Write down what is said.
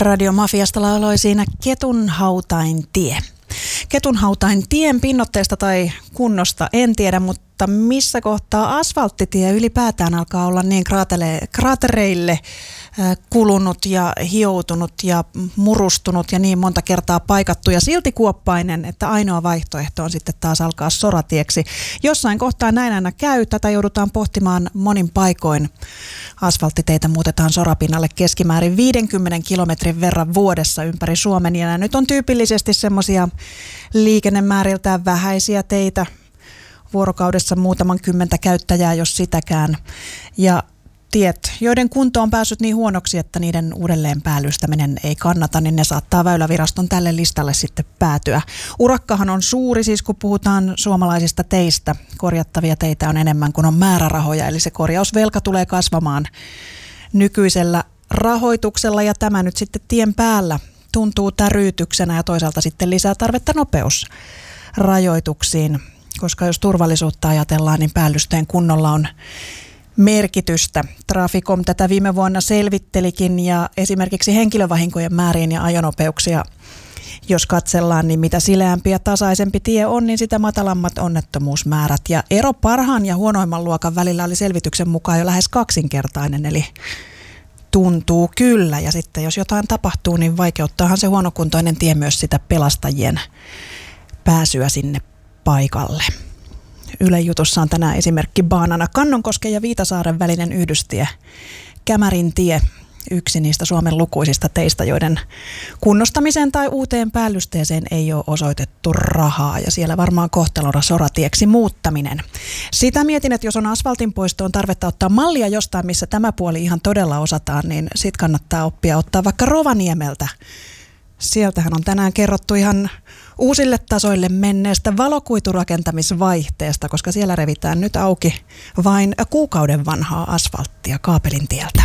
Radiomafiasta lauloi siinä Ketunhautain tie. Ketunhautain tien pinnoitteesta tai kunnosta en tiedä, mutta missä kohtaa asfalttitie ylipäätään alkaa olla niin kraatereille kulunut ja hioutunut ja murustunut ja niin monta kertaa paikattu ja silti kuoppainen, että ainoa vaihtoehto on sitten taas alkaa soratieksi. Jossain kohtaa näin aina käy, tätä joudutaan pohtimaan monin paikoin. Asfalttiteitä muutetaan sorapinnalle keskimäärin 50 kilometrin verran vuodessa ympäri Suomen ja nyt on tyypillisesti semmoisia liikennemääriltään vähäisiä teitä, vuorokaudessa muutaman kymmentä käyttäjää, jos sitäkään. Ja tiet, joiden kunto on päässyt niin huonoksi, että niiden uudelleen päällystäminen ei kannata, niin ne saattaa Väyläviraston tälle listalle sitten päätyä. Urakkahan on suuri, siis kun puhutaan suomalaisista teistä. Korjattavia teitä on enemmän kuin on määrärahoja, eli se korjausvelka tulee kasvamaan nykyisellä rahoituksella ja tämä nyt sitten tien päällä tuntuu täryytyksenä ja toisaalta sitten lisää tarvetta nopeusrajoituksiin, koska jos turvallisuutta ajatellaan, niin päällysteen kunnolla on merkitystä. Traficom tätä viime vuonna selvittelikin ja esimerkiksi henkilövahinkojen määriin ja ajonopeuksia, jos katsellaan, niin mitä sileämpi ja tasaisempi tie on, niin sitä matalammat onnettomuusmäärät. Ja ero parhaan ja huonoimman luokan välillä oli selvityksen mukaan jo lähes kaksinkertainen, eli tuntuu kyllä. Ja sitten jos jotain tapahtuu, niin vaikeuttaahan se huonokuntoinen tie myös sitä pelastajien pääsyä sinne paikalle. Ylen jutussa on tänään esimerkki baanana Kannonkosken ja Viitasaaren välinen yhdystie, Kämärin tie, yksi niistä Suomen lukuisista teistä, joiden kunnostamiseen tai uuteen päällysteeseen ei ole osoitettu rahaa ja siellä varmaan kohtalona soratieksi muuttaminen. Sitä mietin, että jos on asfaltin poistoon tarvetta ottaa mallia jostain, missä tämä puoli ihan todella osataan, niin sit kannattaa oppia ottaa vaikka Rovaniemeltä. Sieltähän on tänään kerrottu ihan uusille tasoille menneestä valokuiturakentamisvaihteesta, koska siellä revitään nyt auki vain kuukauden vanhaa asfalttia Kaapelin tieltä.